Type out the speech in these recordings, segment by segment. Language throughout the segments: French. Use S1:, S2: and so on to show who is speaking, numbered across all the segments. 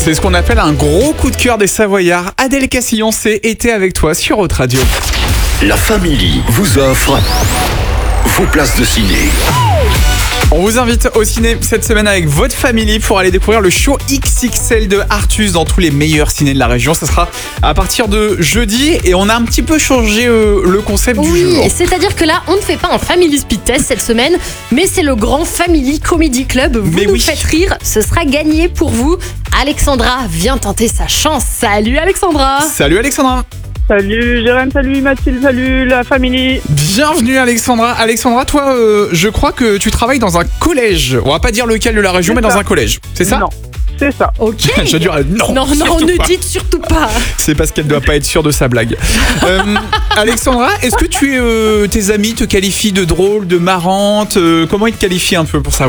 S1: C'est ce qu'on appelle un gros coup de cœur des Savoyards. Adèle Castillon, c'est Été avec toi sur Haute Radio.
S2: La Family vous offre vos places de ciné.
S1: On vous invite au ciné cette semaine avec votre famille pour aller découvrir le show XXL de Artus dans tous les meilleurs ciné de la région. Ça sera à partir de jeudi et on a un petit peu changé le concept du jour.
S3: Oui, c'est-à-dire que là, on ne fait pas un Family Speed Test cette semaine, mais c'est le grand Family Comedy Club. Vous nous faites rire, ce sera gagné pour vous. Alexandra vient tenter sa chance. Salut Alexandra.
S1: Salut Alexandra.
S4: Salut Jérém, salut Mathilde, salut la famille.
S1: Bienvenue Alexandra. Alexandra, toi, je crois que tu travailles dans un collège. On va pas dire lequel de la région, mais dans un collège. C'est ça ?
S4: Non, c'est ça.
S3: Ok.
S1: Je veux dire, non,
S3: Non, ne dites surtout pas.
S1: C'est parce qu'elle doit pas être sûre de sa blague. Alexandra, est-ce que tes amis te qualifient de drôle, de marrante Comment ils te qualifient un peu pour savoir ?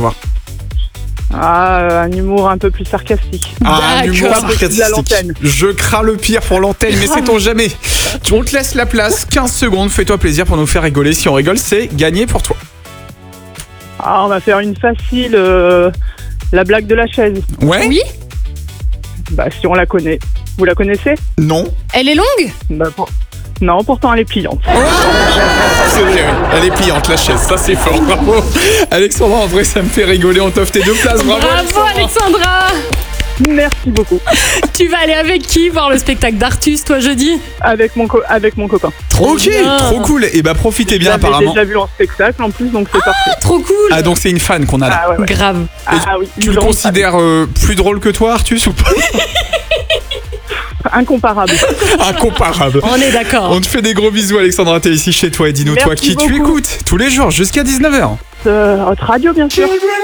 S4: Un humour un peu plus sarcastique.
S1: Un humour
S4: Un peu plus de la l'antenne.
S1: Je crains le pire pour l'antenne, mais sait-on jamais. On te laisse la place, 15 secondes, fais-toi plaisir pour nous faire rigoler. Si on rigole, c'est gagné pour toi.
S4: On va faire une facile, la blague de la chaise.
S1: Ouais ?
S3: Oui.
S4: Si on la connaît. Vous la connaissez ?
S1: Non.
S3: Elle est longue ?
S4: Non, pourtant elle est pliante.
S1: C'est vrai, oui. Elle est pliante la chaise, ça c'est fort, bravo. Alexandra, en vrai ça me fait rigoler, on t'offre tes 2 places, bravo.
S3: Bravo Alexandra.
S4: Merci beaucoup.
S3: Tu vas aller avec qui voir le spectacle d'Artus, toi, jeudi ?
S4: Avec mon copain.
S1: Ok,
S3: bien.
S1: trop cool. Et profitez bien apparemment.
S4: J'ai déjà vu en spectacle en plus, donc c'est parfait.
S3: Trop cool.
S1: Ah donc c'est une fan qu'on a là.
S4: Ouais.
S3: Grave.
S4: Oui.
S1: Tu le considères plus drôle que toi Artus ou pas ?
S4: Incomparable.
S1: Incomparable.
S3: On est d'accord.
S1: On te fait des gros bisous Alexandra, t'es ici chez toi et dis-nous toi
S4: Merci
S1: qui tu
S4: beaucoup.
S1: écoutes tous les jours jusqu'à 19h.
S4: Haute Radio bien sûr.